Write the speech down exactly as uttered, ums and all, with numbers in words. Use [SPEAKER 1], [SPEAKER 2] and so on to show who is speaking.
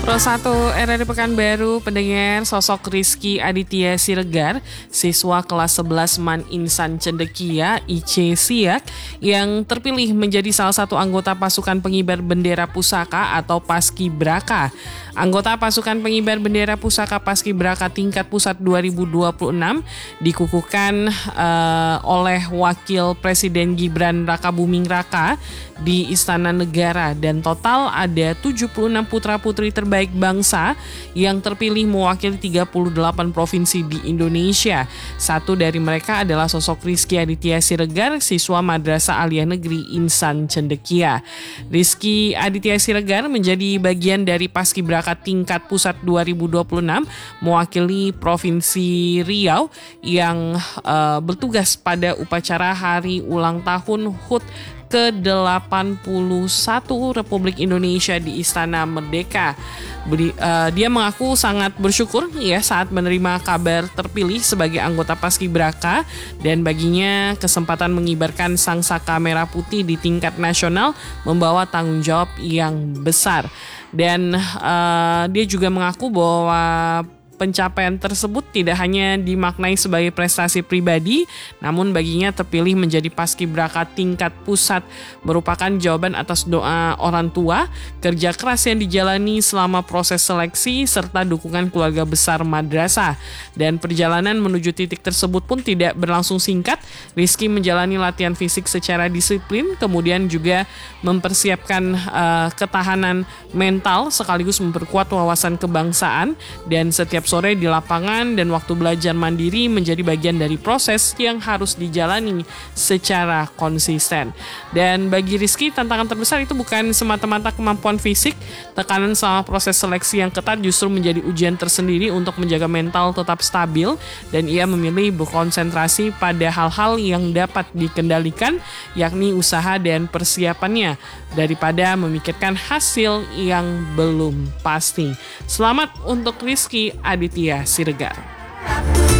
[SPEAKER 1] Pro satu R R I Pekanbaru, pendengar, sosok Rizky Aditya Siregar, siswa kelas sebelas Man Insan Cendekia I C Siak, yang terpilih menjadi salah satu anggota pasukan pengibar bendera pusaka atau Paskibraka. Anggota pasukan pengibar bendera pusaka Paskibraka tingkat pusat dua ribu dua puluh enam dikukuhkan uh, oleh Wakil Presiden Gibran Rakabuming Raka di Istana Negara, dan total ada tujuh puluh enam putra-putri terbaik bangsa yang terpilih mewakili tiga puluh delapan provinsi di Indonesia. Satu dari mereka adalah sosok Rizky Aditya Siregar, siswa Madrasah Aliyah Negeri Insan Cendekia. Rizky Aditya Siregar menjadi bagian dari Paskibraka tingkat pusat dua ribu dua puluh enam mewakili Provinsi Riau yang uh, bertugas pada upacara hari ulang tahun H U T ke delapan puluh satu Republik Indonesia di Istana Merdeka. Beri, uh, dia mengaku sangat bersyukur ya saat menerima kabar terpilih sebagai anggota Paskibraka, dan baginya kesempatan mengibarkan sangsaka merah putih di tingkat nasional membawa tanggung jawab yang besar. Dan uh, dia juga mengaku bahwa pencapaian tersebut tidak hanya dimaknai sebagai prestasi pribadi, namun baginya terpilih menjadi Paskibraka tingkat pusat merupakan jawaban atas doa orang tua, kerja keras yang dijalani selama proses seleksi, serta dukungan keluarga besar madrasah. Dan perjalanan menuju titik tersebut pun tidak berlangsung singkat. Rizky menjalani latihan fisik secara disiplin, kemudian juga mempersiapkan uh, ketahanan mental sekaligus memperkuat wawasan kebangsaan, dan setiap sore di lapangan dan waktu belajar mandiri menjadi bagian dari proses yang harus dijalani secara konsisten. Dan bagi Rizky, tantangan terbesar itu bukan semata-mata kemampuan fisik. Tekanan selama proses seleksi yang ketat justru menjadi ujian tersendiri untuk menjaga mental tetap stabil, dan ia memilih berkonsentrasi pada hal-hal yang dapat dikendalikan, yakni usaha dan persiapannya, daripada memikirkan hasil yang belum pasti. Selamat untuk Rizky Aditya Siregar.